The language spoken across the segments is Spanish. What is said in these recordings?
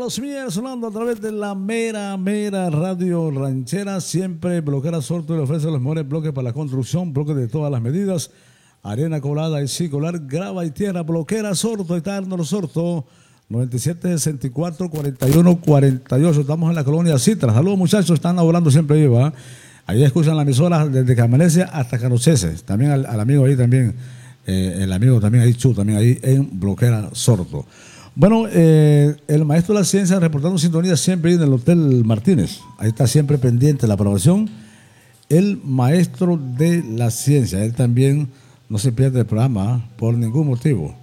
los Miers sonando a través de la mera radio ranchera. Siempre Bloquera Sorto le ofrece los mejores bloques para la construcción, bloques de todas las medidas, arena colada y circular, grava y tierra. Bloquera Sorto, ahí está Arnold Sorto, 9764-4148. Estamos en la colonia Citra. Saludos, muchachos, están laborando siempre ahí, ¿va? Ahí escuchan la emisora desde que amanece hasta que anochece. También al amigo ahí también, el amigo también ahí, Chu, también ahí en Bloquera Sorto. Bueno, el maestro de la ciencia reportando sintonía siempre en el Hotel Martínez. Ahí está siempre pendiente de la aprobación. El maestro de la ciencia, él también no se pierde el programa por ningún motivo.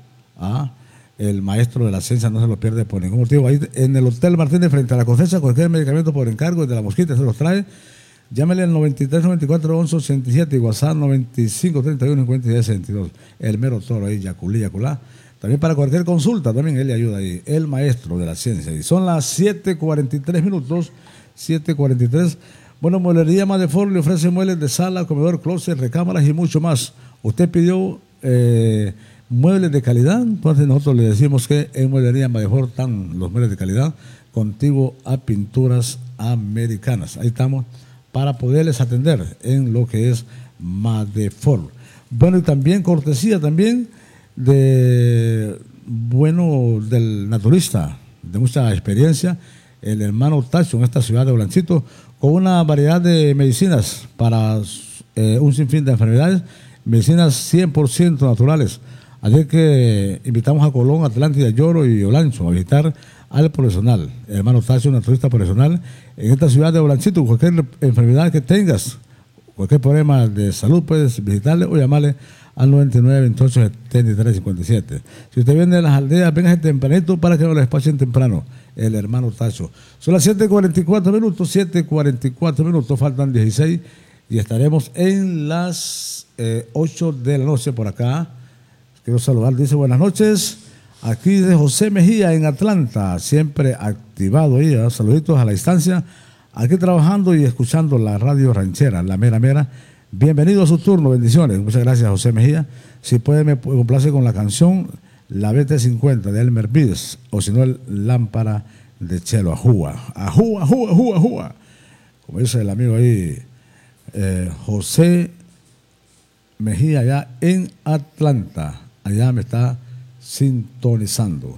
El maestro de la ciencia no se lo pierde por ningún motivo. Ahí en el Hotel Martínez, frente a la Concepción, cualquier medicamento por encargo de la mosquita se los trae. Llámele al 93 94 11 87 y WhatsApp 95 31 50 62. El mero toro ahí, Yaculí, Yaculá. También para cualquier consulta, también él le ayuda ahí, el maestro de la ciencia. Y son las 7:43 minutos, 7:43. Bueno, Mueblería Madefort le ofrece muebles de sala, comedor, closet, recámaras y mucho más. Usted pidió muebles de calidad, entonces nosotros le decimos que en Mueblería Madefort están los muebles de calidad, contiguo a Pinturas Americanas. Ahí estamos para poderles atender en lo que es Madefort. Bueno, y también cortesía también del naturista de mucha experiencia, el hermano Tacho, en esta ciudad de Blanchito, con una variedad de medicinas para un sinfín de enfermedades, medicinas 100% naturales. Así que invitamos a Colón, Atlántida, Lloro y Olancho a visitar al profesional, el hermano Tacho, naturista profesional, en esta ciudad de Blanchito. Cualquier enfermedad que tengas, cualquier problema de salud, puedes visitarle o llamarle al 99 28 73 57. Si usted viene de las aldeas, véngase tempranito para que no lo despachen temprano, el hermano Tacho. Son las 7:44 minutos, 7:44 minutos, faltan 16 y estaremos en las 8 de la noche por acá. Quiero saludar, dice buenas noches, aquí de José Mejía en Atlanta, siempre activado ahí, saluditos a la distancia, aquí trabajando y escuchando la radio ranchera, la mera. Bienvenido a su turno, bendiciones. Muchas gracias, José Mejía. Si puede, me complace con la canción La BT50 de Elmer Vides, o si no, el Lámpara de Chelo, Ajúa. Como dice el amigo ahí, José Mejía, allá en Atlanta. Allá me está sintonizando.